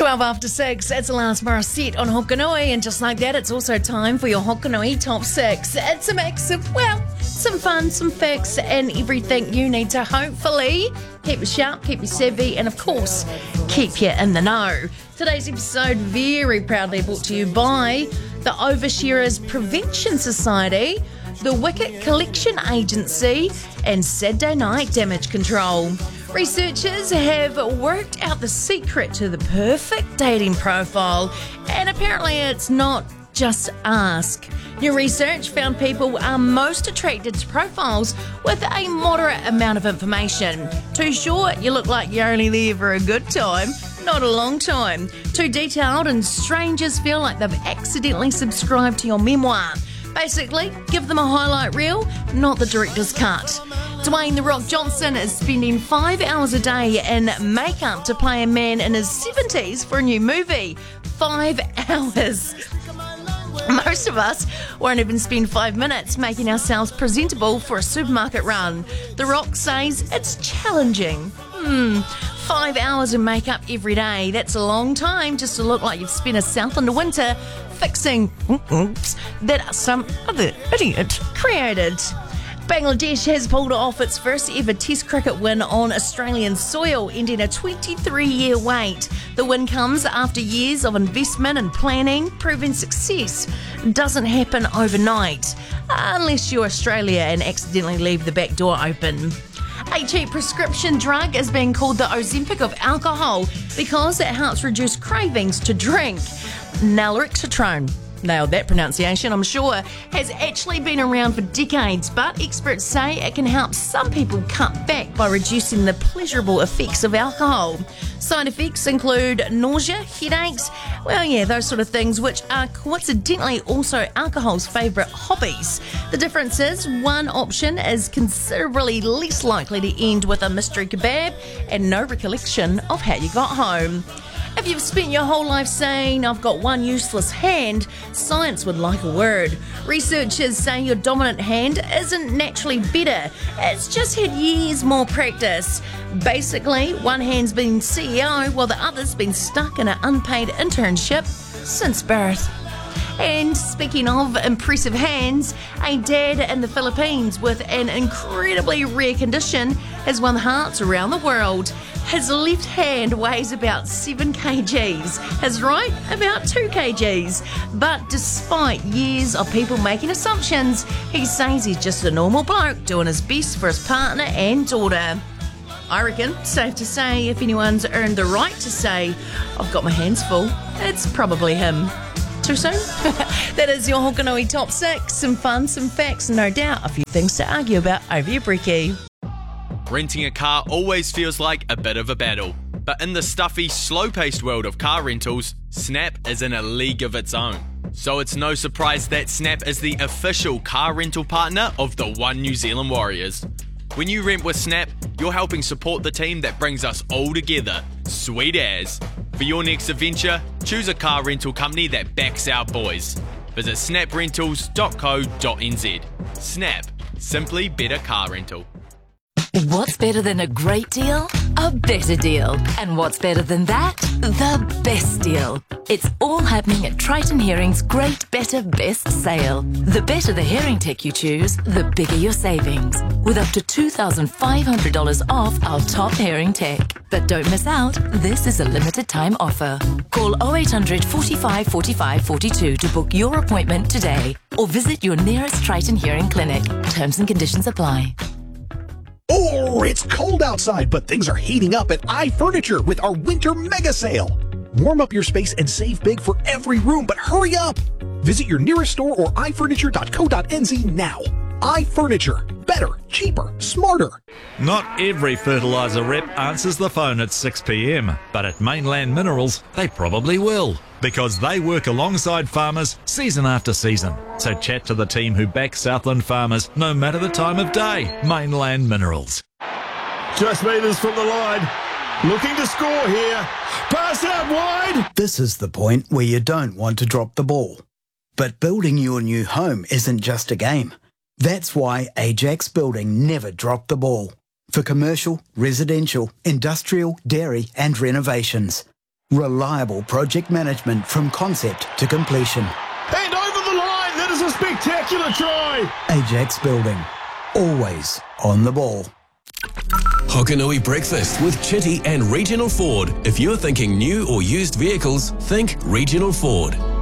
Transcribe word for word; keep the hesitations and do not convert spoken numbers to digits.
twelve after six, it's the last bar set on Hokanui, and just like that, it's also time for your Hokanui Top six. It's a mix of, well, some fun, some facts, and everything you need to hopefully keep you sharp, keep you savvy, and of course, keep you in the know. Today's episode very proudly brought to you by the Oversharers Prevention Society, the Wicket Collection Agency, and Saturday Night Damage Control. Researchers have worked out the secret to the perfect dating profile, and apparently it's not just ask. New research found people are most attracted to profiles with a moderate amount of information. Too short, you look like you're only there for a good time, not a long time. Too detailed, and strangers feel like they've accidentally subscribed to your memoir. Basically, give them a highlight reel, not the director's cut. Dwayne "The Rock" Johnson is spending five hours a day in makeup to play a man in his seventies for a new movie. Five hours. Most of us won't even spend five minutes making ourselves presentable for a supermarket run. The Rock says it's challenging. Hmm, five hours of makeup every day. That's a long time just to look like you've spent a Southland winter fixing that some other idiot created. Bangladesh has pulled off its first ever Test cricket win on Australian soil, ending a twenty-three-year wait. The win comes after years of investment and planning, proving success doesn't happen overnight, unless you're Australia and accidentally leave the back door open. A cheap prescription drug is being called the Ozempic of alcohol because it helps reduce cravings to drink. Naloxone, nailed that pronunciation, I'm sure, has actually been around for decades, but experts say it can help some people cut back by reducing the pleasurable effects of alcohol. Side effects include nausea, headaches, well, yeah, those sort of things, which are coincidentally also alcohol's favourite hobbies. The difference is one option is considerably less likely to end with a mystery kebab and no recollection of how you got home. If you've spent your whole life saying, "I've got one useless hand," science would like a word. Researchers say your dominant hand isn't naturally better. It's just had years more practice. Basically, one hand's been C E O while the other's been stuck in an unpaid internship since birth. And speaking of impressive hands, a dad in the Philippines with an incredibly rare condition has won hearts around the world. His left hand weighs about seven kilograms, his right about two kilograms. But despite years of people making assumptions, he says he's just a normal bloke doing his best for his partner and daughter. I reckon, safe to say, if anyone's earned the right to say, "I've got my hands full," it's probably him. Too soon? That is your Hokanui Top six. Some fun, some facts, no doubt a few things to argue about over your brekkie. Renting a car always feels like a bit of a battle, but in the stuffy, slow-paced world of car rentals, Snap is in a league of its own. So it's no surprise that Snap is the official car rental partner of the One New Zealand Warriors. When you rent with Snap, you're helping support the team that brings us all together. Sweet as. For your next adventure, choose a car rental company that backs our boys. Visit snap rentals dot co dot n z. Snap. Simply better car rental. What's better than a great deal? A better deal. And what's better than that? The best deal. It's all happening at Triton Hearing's Great Better Best sale. The better the hearing tech you choose, the bigger your savings. With up to two thousand five hundred dollars off our top hearing tech. But don't miss out, this is a limited time offer. Call oh eight hundred, forty-five, forty-five, forty-two to book your appointment today. Or visit your nearest Triton Hearing clinic. Terms and conditions apply. Oh, it's cold outside, but things are heating up at iFurniture with our winter mega sale. Warm up your space and save big for every room, but hurry up! Visit your nearest store or i furniture dot co dot n z now. iFurniture. Better, cheaper, smarter. Not every fertiliser rep answers the phone at six p m, but at Mainland Minerals, they probably will. Because they work alongside farmers season after season. So chat to the team who back Southland farmers no matter the time of day. Mainland Minerals. Just metres from the line. Looking to score here. Pass out wide. This is the point where you don't want to drop the ball. But building your new home isn't just a game. That's why Ajax Building never dropped the ball. For commercial, residential, industrial, dairy and renovations. Reliable project management from concept to completion. And over the line, that is a spectacular try. Ajax Building, always on the ball. Hokanui Breakfast with Chitty and Regional Ford. If you're thinking new or used vehicles, think Regional Ford.